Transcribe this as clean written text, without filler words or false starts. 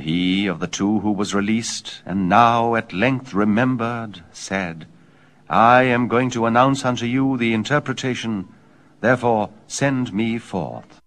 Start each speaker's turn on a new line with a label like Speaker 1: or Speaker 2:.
Speaker 1: he of the two who was released, and now at length remembered, said, I am going to announce unto you the interpretation, therefore send me forth.